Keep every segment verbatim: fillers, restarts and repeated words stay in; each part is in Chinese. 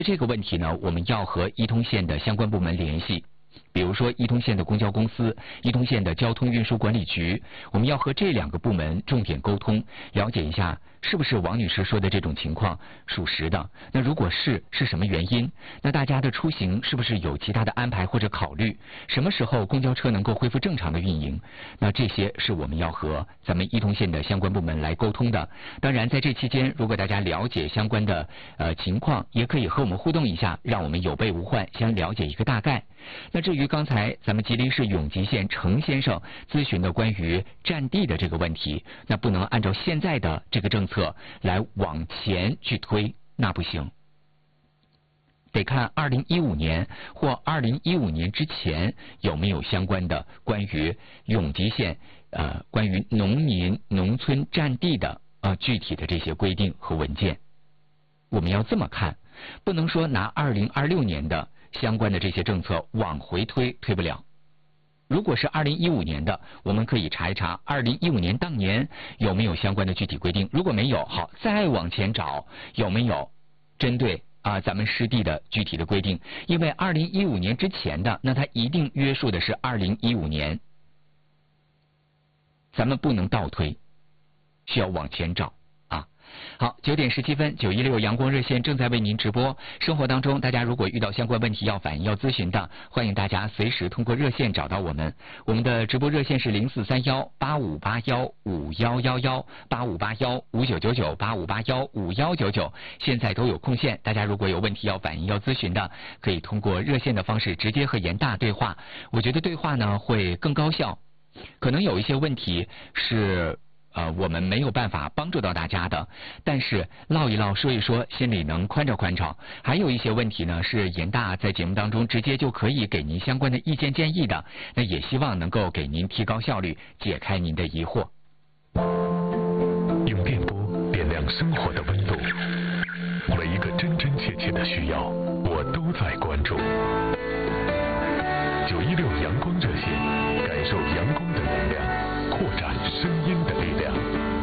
这个问题呢，我们要和伊通县的相关部门联系。比如说伊通县的公交公司、伊通县的交通运输管理局，我们要和这两个部门重点沟通，了解一下是不是王女士说的这种情况属实的。那如果是，是什么原因？那大家的出行是不是有其他的安排或者考虑？什么时候公交车能够恢复正常的运营？那这些是我们要和咱们伊通县的相关部门来沟通的。当然，在这期间，如果大家了解相关的呃情况，也可以和我们互动一下，让我们有备无患，先了解一个大概。那至于刚才咱们吉林市永吉县程先生咨询的关于占地的这个问题，那不能按照现在的这个政策来往前去推，那不行，得看二零一五年或二零一五年之前有没有相关的关于永吉县呃关于农民农村占地的呃具体的这些规定和文件。我们要这么看，不能说拿二零二六年的相关的这些政策往回推，推不了。如果是二零一五年的，我们可以查一查二零一五年当年有没有相关的具体规定，如果没有，好，再往前找有没有针对啊咱们湿地的具体的规定，因为二零一五年之前的，那它一定约束的是二零一五年，咱们不能倒推，需要往前找。好，九点十七分，九一六阳光热线正在为您直播。生活当中，大家如果遇到相关问题要反映、要咨询的，欢迎大家随时通过热线找到我们。我们的直播热线是零四三幺八五八幺五幺幺幺八五八幺五九九九八五八幺五幺九九，现在都有空线。大家如果有问题要反映、要咨询的，可以通过热线的方式直接和严大对话。我觉得对话呢会更高效，可能有一些问题是。呃，我们没有办法帮助到大家的，但是唠一唠、说一说，心里能宽敞宽敞。还有一些问题呢，是严大在节目当中直接就可以给您相关的意见建议的。那也希望能够给您提高效率，解开您的疑惑。 用电波点亮生活的温度，每一个真真切切的需要，我都在关注。九一六阳光热线，感受阳光的能量，扩展声音的力量。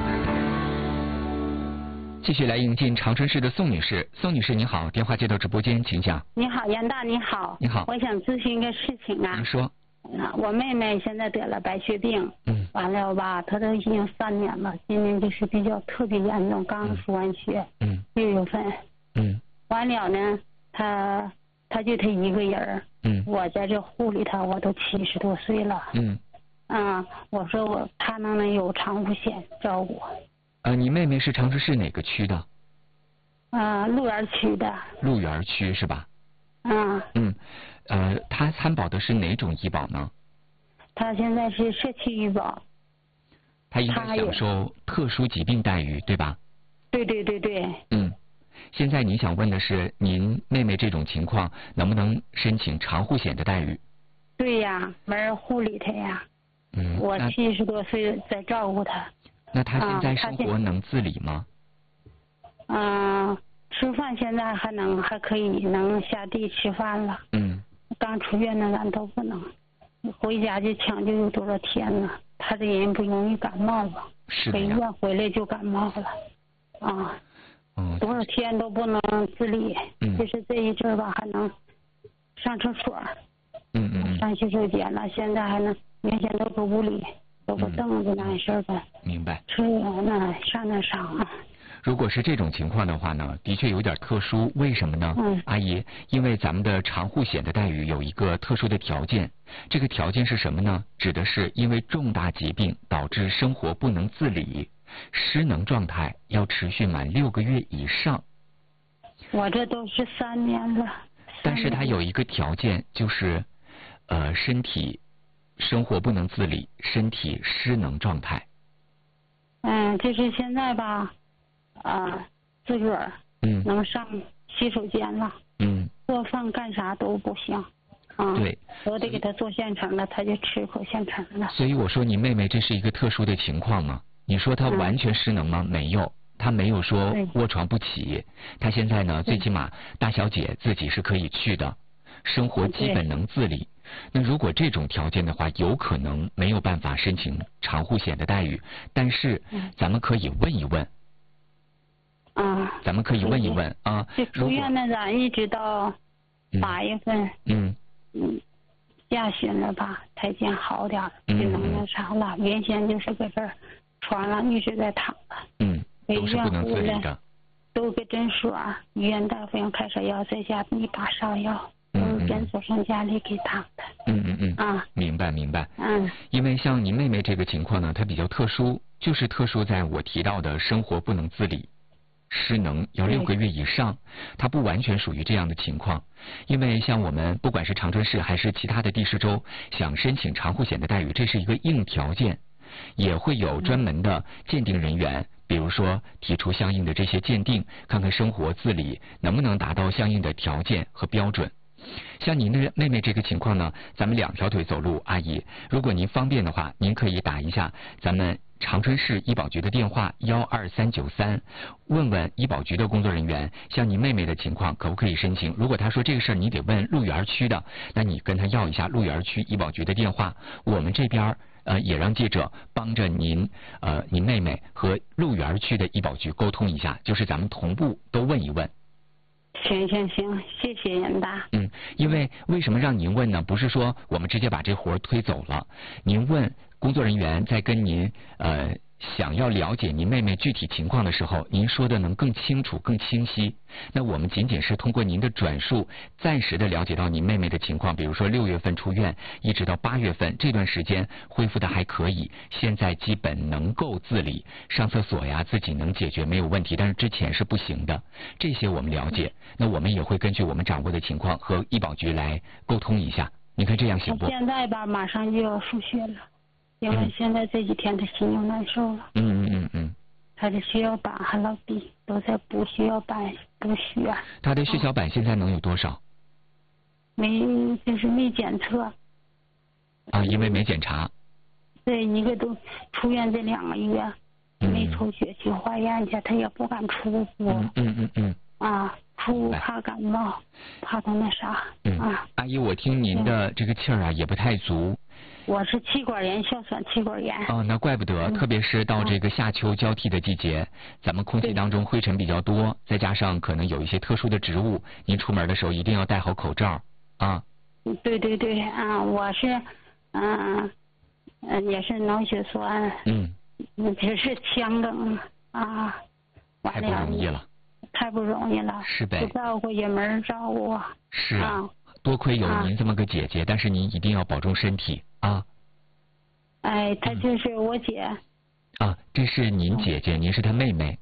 继续来迎进长春市的宋女士，宋女士您好，电话接到直播间，请讲。 你好，杨大，你好。 你好， 我想咨询一个事情啊。 您说。 我妹妹现在得了白血病， 嗯， 完了吧，她都已经三年了，今年就是比较特别严重，刚输完血， 嗯， 六月份， 嗯， 完了呢，她她就她一个人， 嗯， 我在这护理她，我都七十多岁了， 嗯， 啊，我说我她能不能有长护险照顾？ 呃，你妹妹是长春市哪个区的？ 啊，鹿园区的。 鹿园区是吧？ 啊。 嗯，呃，她参保的是哪种医保呢？ 她现在是社区医保。 她应该享受特殊疾病待遇，对吧？ 对对对对。 嗯，现在您想问的是，您妹妹这种情况能不能申请长护险的待遇？ 对呀，没人护理她呀。 嗯。 我七十多岁在照顾她。 那她现在生活能自理吗？ 嗯、呃，吃饭现在还能还可以能下地吃饭了。 嗯。 刚出院的咱都不能，回家就抢救有多少天了？他这人不容易感冒了， 是的呀。 回院回来就感冒了，啊， 嗯， 多少天都不能自理。 嗯。 就是这一阵吧，还能上厕所。 嗯嗯。 上洗手间了，现在还能，原先都搁屋里，有个凳子那事儿呗。 明白。 吃那上那上啊。 如果是这种情况的话呢，的确有点特殊。为什么呢？ 嗯， 阿姨，因为咱们的长护险的待遇有一个特殊的条件，这个条件是什么呢？指的是因为重大疾病导致生活不能自理，失能状态要持续满六个月以上。 我这都是三年了。 但是它有一个条件，就是呃身体生活不能自理，身体失能状态。 嗯，就是现在吧。啊，自个儿嗯能上洗手间了， 嗯， 做饭干啥都不行，啊， 对， 我得给他做现成的，他就吃口现成的。 所以我说你妹妹这是一个特殊的情况吗？你说她完全失能吗？嗯、没有，她没有说卧床不起，她现在呢最起码大小姐自己是可以去的，生活基本能自理。那如果这种条件的话，有可能没有办法申请长护险的待遇，但是咱们可以问一问。 啊， 咱们可以问一问啊。 这住院呢，咱一直到八月份， 嗯嗯，下旬了吧，才见好点儿，就能那啥了。原先就是搁这儿床上一直在躺着， 嗯，都是不能自理的。 都搁诊所，医院大夫用开设药，在家一把上药，都是诊所上家里给躺的。 嗯嗯嗯。 啊， 明白明白。 嗯。 因为像您妹妹这个情况呢，它比较特殊，就是特殊在我提到的生活不能自理。失能要六个月以上，它不完全属于这样的情况，因为像我们不管是长春市还是其他的地市州，想申请长护险的待遇，这是一个硬条件，也会有专门的鉴定人员，比如说提出相应的这些鉴定，看看生活自理能不能达到相应的条件和标准。像您的妹妹这个情况呢，咱们两条腿走路，阿姨，如果您方便的话，您可以打一下咱们长春市医保局的电话幺二三九三，问问医保局的工作人员，像您妹妹的情况可不可以申请？如果他说这个事儿你得问鹿园区的，那你跟他要一下鹿园区医保局的电话，我们这边呃也让记者帮着您呃您妹妹和鹿园区的医保局沟通一下，就是咱们同步都问一问。 行行行，谢谢人大。 嗯，因为为什么让您问呢？不是说我们直接把这活推走了，您问工作人员在跟您呃想要了解您妹妹具体情况的时候，您说的能更清楚、更清晰。那我们仅仅是通过您的转述，暂时的了解到您妹妹的情况，比如说六月份出院，一直到八月份这段时间恢复的还可以，现在基本能够自理，上厕所呀自己能解决没有问题，但是之前是不行的。这些我们了解，那我们也会根据我们掌握的情况和医保局来沟通一下。你看这样行不？ 现在吧，马上就要输血了。因为现在这几天他心又难受了， 嗯嗯嗯嗯， 他的血小板还老低，都在补血小板补血。 他的血小板现在能有多少？ 没，就是没检测。 啊，因为没检查。 对，一个都出院这两个月，没抽血去化验去，他也不敢出国。 嗯嗯嗯嗯。 啊，出怕感冒，怕他那啥。 嗯。 啊， 阿姨，我听您的这个气儿啊也不太足。 我是气管炎，哮喘气管炎。 哦，那怪不得，嗯、特别是到这个夏秋交替的季节，嗯、咱们空气当中灰尘比较多，再加上可能有一些特殊的植物，您出门的时候一定要戴好口罩啊。 对对对啊，我是嗯嗯也是脑血栓， 嗯， 只是腔梗啊， 太不容易了， 太不容易了， 是呗， 不照顾也没人照顾， 是啊。多亏有您这么个姐姐，啊、但是您一定要保重身体啊！ 哎，她就是我姐。 啊，这是您姐姐，嗯、您是她妹妹。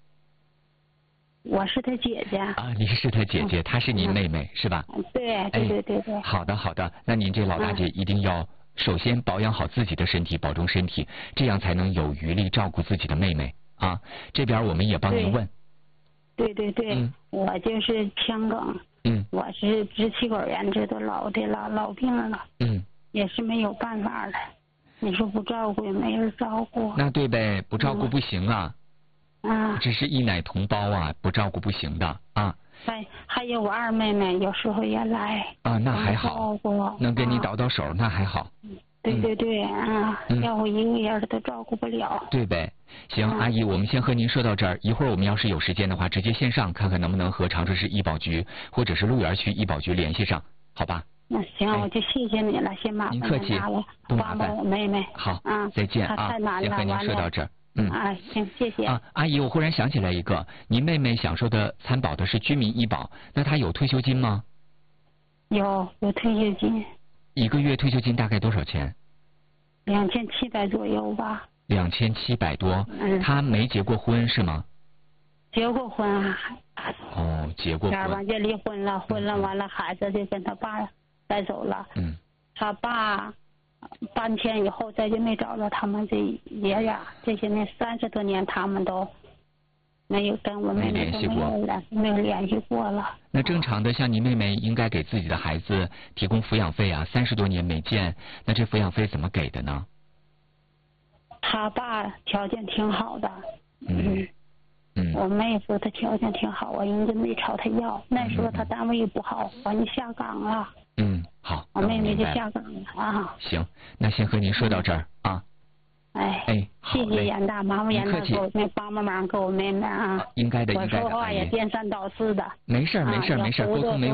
我是她姐姐。 啊，您是她姐姐，嗯、她是您妹妹，嗯、是吧？ 对对对对对。 好的好的，那您这老大姐一定要首先保养好自己的身体，保重身体，这样才能有余力照顾自己的妹妹啊！这边我们也帮您问。 对对对，嗯、我就是腔梗。 嗯， 我是支气管炎，这都老的了，老病了。 嗯， 也是没有办法了。你说不照顾也没人照顾。 那对呗，不照顾不行啊。 啊。 这是一奶同胞啊，不照顾不行的啊。 还还有我二妹妹，有时候也来。 啊，那还好。能给你倒倒手，啊、那还好。 对对对，啊，嗯、要我一个人都照顾不了。 对呗。行，阿姨，我们先和您说到这儿。一会儿我们要是有时间的话，直接线上看看能不能和长春市医保局或者是鹿园区医保局联系上，好吧？ 那行，哎、我就谢谢你了，先麻烦您客气，不麻烦。 我妹妹。 好， 啊， 再见啊！ 太难了， 先和您说到这儿。嗯。 啊，行，谢谢。 啊，阿姨，我忽然想起来一个，您妹妹享受的参保的是居民医保，那她有退休金吗？ 有，有退休金。 一个月退休金大概多少钱？ 两千七百左右吧。 两千七百多， 嗯， 他没结过婚是吗？ 结过婚啊。 哦，结过婚。 前完就离婚了，婚了完了，孩子就跟他爸带走了。 嗯。 他爸搬迁以后，再就没找着他们这爷俩，这些年三十多年，他们都没有跟我妹妹联系过， 没有联系过了。 那正常的，像您妹妹应该给自己的孩子提供抚养费啊，三十多年没见，那这抚养费怎么给的呢？ 他爸条件挺好的， 嗯，嗯， 我妹夫他条件挺好，我人家没朝他要。那时候他单位不好，完就下岗了。 嗯，好， 我妹妹就下岗了啊。 行，那先和您说到这儿啊。 哎， 哎，好谢谢嘞， 严大，麻烦严大给我们帮帮忙，给我妹妹啊。 应该的，应该的， 我说话也阿姨。 颠三倒四的。 没事儿，没事儿， 啊没事儿， 要糊沟通没有